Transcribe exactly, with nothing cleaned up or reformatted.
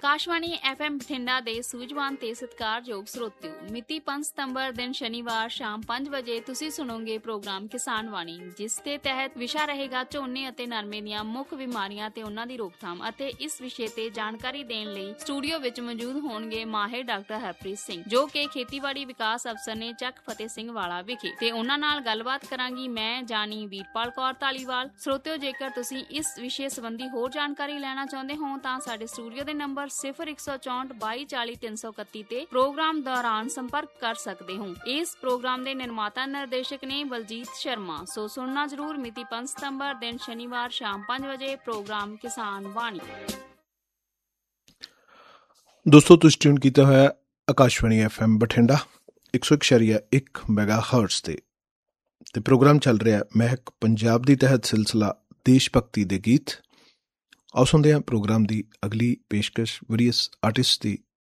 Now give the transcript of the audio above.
Akashvani F M Bathinda ਦੇ ਸੂਝਵਾਨ ਤੇ ਸਤਿਕਾਰਯੋਗ ਸਰੋਤਿਓ, ਮਿਤੀ ਪੰਜ ਸਤੰਬਰ ਦਿਨ ਸ਼ਨੀਵਾਰ ਸ਼ਾਮ ਪੰਜ ਵਜੇ ਤੁਸੀਂ ਸੁਣੋਗੇ ਪ੍ਰੋਗਰਾਮ ਕਿਸਾਨ ਵਾਣੀ, ਜਿਸ ਦੇ ਤਹਿਤ ਵਿਸ਼ਾ ਰਹੇਗਾ ਝੋਨੇ ਅਤੇ ਨਰਮੇ ਦੀਆਂ ਮੁੱਖ ਬਿਮਾਰੀਆਂ ਤੇ ਉਹਨਾਂ ਦੀ ਰੋਕਥਾਮ। ਅਤੇ ਇਸ ਵਿਸ਼ੇ ਤੇ ਜਾਣਕਾਰੀ ਦੇਣ ਲਈ ਸਟੂਡੀਓ ਵਿੱਚ ਮੌਜੂਦ ਹੋਣਗੇ ਮਾਹਿਰ ਡਾਕਟਰ ਹਰਪ੍ਰੀਤ ਸਿੰਘ, ਜੋ ਕਿ ਖੇਤੀਬਾੜੀ ਵਿਕਾਸ ਅਫਸਰ ਨੇ ਚੱਕ ਫਤਿਹ ਸਿੰਘ ਵਾਲਾ ਵਿਖੇ, ਤੇ ਉਹਨਾਂ ਨਾਲ ਗੱਲਬਾਤ ਕਰਾਂਗੀ ਮੈਂ ਜਾਨੀ ਵੀਰਪਾਲ ਕੌਰ ਧਾਲੀਵਾਲ। ਸਰੋਤਿਓ, ਜੇਕਰ ਤੁਸੀਂ ਇਸ ਵਿਸ਼ੇ ਸੰਬੰਧੀ ਹੋਰ ਜਾਣਕਾਰੀ ਲੈਣਾ ਚਾਹੁੰਦੇ ਹੋ ਤਾਂ ਸਾਡੇ ਸਟੂਡੀਓ ਦੇ ਨੰਬਰ ਸਿਫਰ ਇੱਕ ਸੌ ਚੌਂਹਠ ਬਾਈ ਚਾਲੀ ਤਿੰਨ ਸੌ ਇਕੱਤੀ ਤੇ ਪ੍ਰੋਗਰਾਮ ਦੌਰਾਨ ਸੰਪਰਕ ਕਰ ਸਕਦੇ ਹੋ। ਇਸ ਪ੍ਰੋਗਰਾਮ ਦੇ ਨਿਰਮਾਤਾ ਨਿਰਦੇਸ਼ਕ ਨੇ ਬਲਜੀਤ ਸ਼ਰਮਾ। ਸੋ ਸੁਣਨਾ ਜ਼ਰੂਰ ਮਿਤੀ ਪੰਜ ਸਤੰਬਰ ਦਿਨ ਸ਼ਨੀਵਾਰ ਸ਼ਾਮ ਪੰਜ ਵਜੇ ਪ੍ਰੋਗਰਾਮ ਕਿਸਾਨ ਵਾਣੀ। ਦੋਸਤੋ, ਤੁਸੀਂ ਟਿਊਨ ਕੀਤਾ ਹੋਇਆ ਆਕਾਸ਼ਵਾਣੀ ਐਫ ਐਮ ਬਠਿੰਡਾ ਇੱਕ ਸੌ ਇੱਕ ਸ਼ਰੀਆ ਇੱਕ ਮੈਗਾ ਹਰਟਜ਼ ਤੇ ਤੇ ਪ੍ਰੋਗਰਾਮ ਚੱਲ ਰਿਹਾ ਮਹਿਕ ਪੰਜਾਬ ਦੀ ਤਹਿਤ ਸਿਲਸਿਲਾ ਦੇਸ਼ ਭਗਤੀ ਦੇ ਗੀਤ। ਆਓ ਸੁਣਦੇ ਹਾਂ ਪ੍ਰੋਗਰਾਮ ਦੀ ਅਗਲੀ ਪੇਸ਼ਕਸ਼ ਵਰੀਅਸ ਆਰਟਿਸਟ ਦੀ